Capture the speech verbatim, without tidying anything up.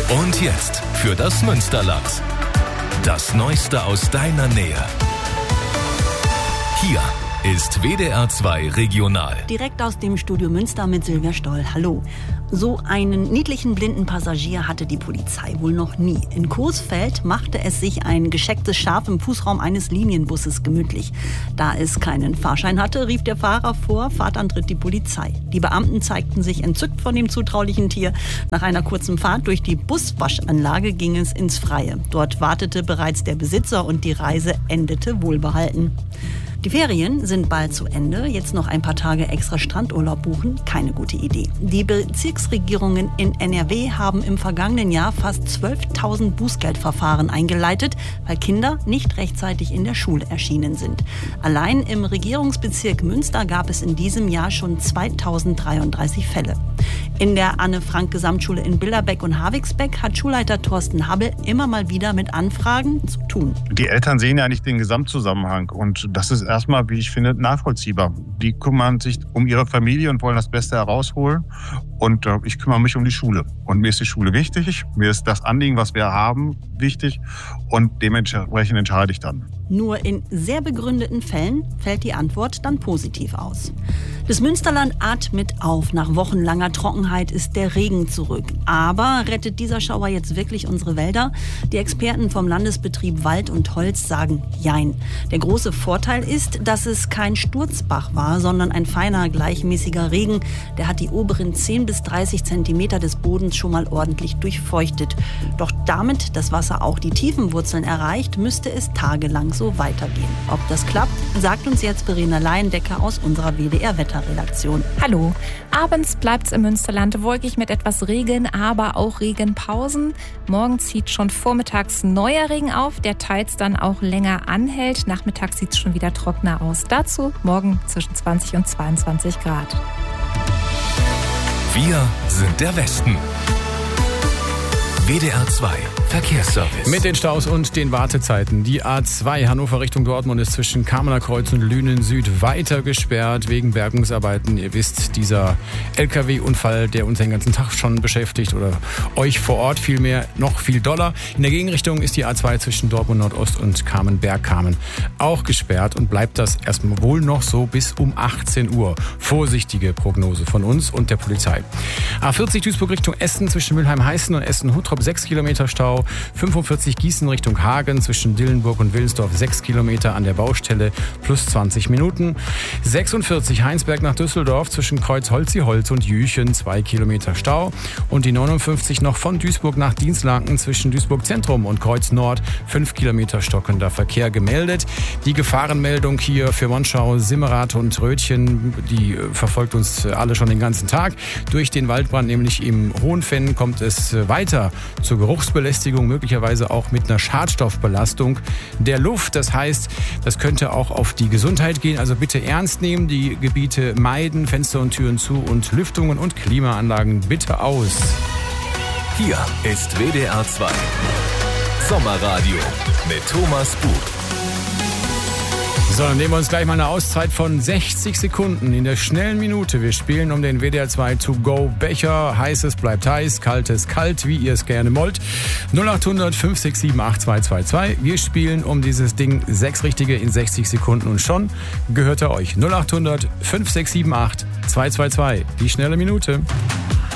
Und jetzt für das Münsterland. Das Neueste aus deiner Nähe. Hier ist W D R zwei Regional. Direkt aus dem Studio Münster mit Silvia Stoll. Hallo. So einen niedlichen blinden Passagier hatte die Polizei wohl noch nie. In Coesfeld machte es sich ein geschecktes Schaf im Fußraum eines Linienbusses gemütlich. Da es keinen Fahrschein hatte, rief der Fahrer vor, Fahrtantritt die Polizei. Die Beamten zeigten sich entzückt von dem zutraulichen Tier. Nach einer kurzen Fahrt durch die Buswaschanlage ging es ins Freie. Dort wartete bereits der Besitzer und die Reise endete wohlbehalten. Die Ferien sind bald zu Ende. Jetzt noch ein paar Tage extra Strandurlaub buchen? Keine gute Idee. Die Bezirksregierungen in N R W haben im vergangenen Jahr fast zwölftausend Bußgeldverfahren eingeleitet, weil Kinder nicht rechtzeitig in der Schule erschienen sind. Allein im Regierungsbezirk Münster gab es in diesem Jahr schon zweitausenddreiunddreißig Fälle. In der Anne-Frank-Gesamtschule in Billerbeck und Havigsbeck hat Schulleiter Thorsten Habbel immer mal wieder mit Anfragen zu tun. Die Eltern sehen ja nicht den Gesamtzusammenhang und das ist erstmal, wie ich finde, nachvollziehbar. Die kümmern sich um ihre Familie und wollen das Beste herausholen. Und äh, ich kümmere mich um die Schule. Und mir ist die Schule wichtig. Mir ist das Anliegen, was wir haben, wichtig. Und dementsprechend entscheide ich dann. Nur in sehr begründeten Fällen fällt die Antwort dann positiv aus. Das Münsterland atmet auf. Nach wochenlanger Trockenheit ist der Regen zurück. Aber rettet dieser Schauer jetzt wirklich unsere Wälder? Die Experten vom Landesbetrieb Wald und Holz sagen Jein. Der große Vorteil ist, dass es kein Sturzbach war, sondern ein feiner, gleichmäßiger Regen. Der hat die oberen zehn bis dreißig Zentimeter des Bodens schon mal ordentlich durchfeuchtet. Doch damit das Wasser auch die tiefen Wurzeln erreicht, müsste es tagelang so weitergehen. Ob das klappt, sagt uns jetzt Verena Laiendecker aus unserer W D R-Wetterredaktion. Hallo. Abends bleibt es im Münsterland wolkig mit etwas Regen, aber auch Regenpausen. Morgen zieht schon vormittags neuer Regen auf, der teils dann auch länger anhält. Nachmittags sieht es schon wieder trockener aus. Dazu morgen zwischen zwanzig und zweiundzwanzig Grad. Wir sind der Westen. W D R zwei Verkehrsservice. Mit den Staus und den Wartezeiten. Die A zwei Hannover Richtung Dortmund ist zwischen Kamener Kreuz und Lünen Süd weiter gesperrt wegen Bergungsarbeiten. Ihr wisst, dieser L K W-Unfall, der uns den ganzen Tag schon beschäftigt oder euch vor Ort vielmehr noch viel doller. In der Gegenrichtung ist die A zwei zwischen Dortmund Nordost und Kamen-Bergkamen auch gesperrt und bleibt das erstmal wohl noch so bis um achtzehn Uhr. Vorsichtige Prognose von uns und der Polizei. A vierzig Duisburg Richtung Essen zwischen Mülheim-Heißen und Essen-Huttrop sechs Kilometer Stau. fünfundvierzig Gießen Richtung Hagen zwischen Dillenburg und Willensdorf sechs Kilometer an der Baustelle plus zwanzig Minuten. sechsundvierzig Heinsberg nach Düsseldorf zwischen Kreuz Holzi-Holz und Jüchen zwei Kilometer Stau. Und die neunundfünfzig noch von Duisburg nach Dienstlaken zwischen Duisburg Zentrum und Kreuz Nord fünf Kilometer stockender Verkehr gemeldet. Die Gefahrenmeldung hier für Monschau, Simmerath und Rötchen, die verfolgt uns alle schon den ganzen Tag. Durch den Waldbrand nämlich im Hohenfenn kommt es weiter zur Geruchsbelästigung, möglicherweise auch mit einer Schadstoffbelastung der Luft. Das heißt, das könnte auch auf die Gesundheit gehen. Also bitte ernst nehmen, die Gebiete meiden, Fenster und Türen zu und Lüftungen und Klimaanlagen bitte aus. Hier ist W D R zwei Sommerradio mit Thomas Buch. So, dann nehmen wir uns gleich mal eine Auszeit von sechzig Sekunden in der schnellen Minute. Wir spielen um den W D R zwei To-Go-Becher. Heißes bleibt heiß, kaltes kalt, wie ihr es gerne wollt. null acht hundert fünf sechs sieben acht zwei zwei zwei. Wir spielen um dieses Ding sechs Richtige in sechzig Sekunden und schon gehört er euch. null acht hundert fünf sechs sieben acht zwei zwei zwei. Die schnelle Minute.